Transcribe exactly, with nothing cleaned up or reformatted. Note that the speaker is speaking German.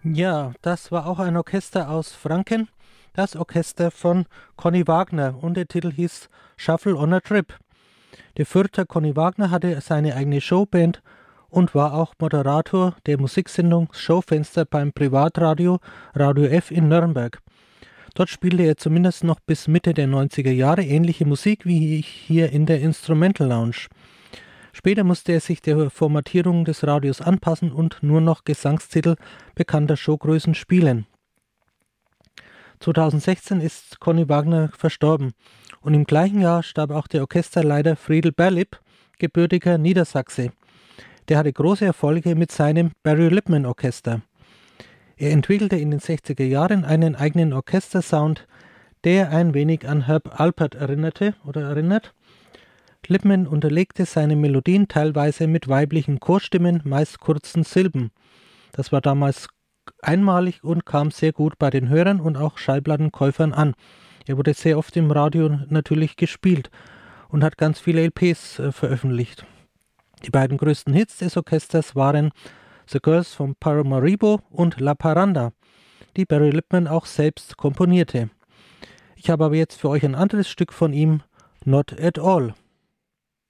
Ja, das war auch ein Orchester aus Franken, das Orchester von Conny Wagner, und der Titel hieß Shuffle on a Trip. Der Fürther Conny Wagner hatte seine eigene Showband und war auch Moderator der Musiksendung Schaufenster beim Privatradio Radio F in Nürnberg. Dort spielte er zumindest noch bis Mitte der neunziger Jahre ähnliche Musik wie hier in der Instrumental Lounge. Später musste er sich der Formatierung des Radios anpassen und nur noch Gesangstitel bekannter Showgrößen spielen. zweitausendsechzehn ist Conny Wagner verstorben und im gleichen Jahr starb auch der Orchesterleiter Friedel Berlip, gebürtiger Niedersachse. Der hatte große Erfolge mit seinem Barry Lippmann Orchester. Er entwickelte in den sechziger Jahren einen eigenen Orchestersound, der ein wenig an Herb Alpert erinnerte oder erinnert. Lippmann unterlegte seine Melodien teilweise mit weiblichen Chorstimmen, meist kurzen Silben. Das war damals einmalig und kam sehr gut bei den Hörern und auch Schallplattenkäufern an. Er wurde sehr oft im Radio natürlich gespielt und hat ganz viele L Ps äh, veröffentlicht. Die beiden größten Hits des Orchesters waren The Girls from Paramaribo und La Paranda, die Barry Lippmann auch selbst komponierte. Ich habe aber jetzt für euch ein anderes Stück von ihm, Not at All.